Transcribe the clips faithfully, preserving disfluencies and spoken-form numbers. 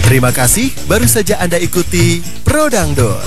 Terima kasih, baru saja Anda ikuti Pro Dangdut.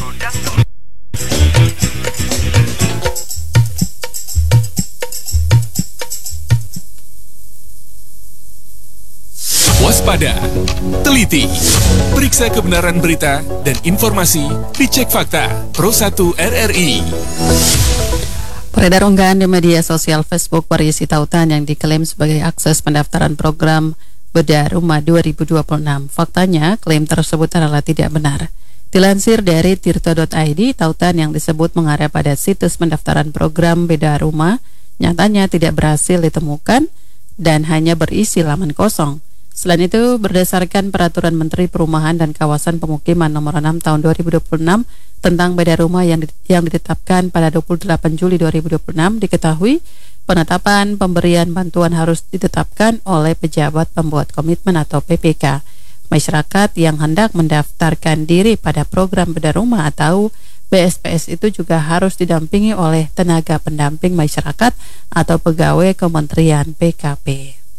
Waspada, teliti, periksa kebenaran berita dan informasi, dicek fakta. Pro satu R R I. Beredar unggahan di media sosial Facebook berisi tautan yang diklaim sebagai akses pendaftaran program Bedah Rumah dua ribu dua puluh enam. Faktanya, klaim tersebut adalah tidak benar. Dilansir dari tirto dot i d, tautan yang disebut mengarah pada situs pendaftaran program Bedah Rumah nyatanya tidak berhasil ditemukan dan hanya berisi laman kosong. Selain itu, berdasarkan Peraturan Menteri Perumahan dan Kawasan Pemukiman Nomor enam Tahun dua ribu dua puluh enam tentang beda rumah yang yang ditetapkan pada dua puluh delapan Juli dua ribu dua puluh enam, diketahui penetapan pemberian bantuan harus ditetapkan oleh pejabat pembuat komitmen atau P P K. Masyarakat yang hendak mendaftarkan diri pada program beda rumah atau B S P S itu juga harus didampingi oleh tenaga pendamping masyarakat atau pegawai Kementerian P K P.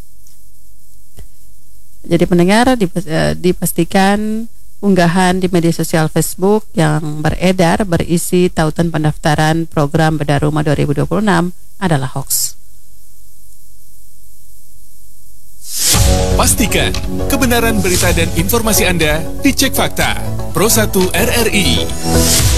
Jadi pendengar, dipastikan unggahan di media sosial Facebook yang beredar berisi tautan pendaftaran program Bedah Rumah dua ribu dua puluh enam adalah hoax. Pastikan kebenaran berita dan informasi Anda dicek fakta. Pro satu R R I.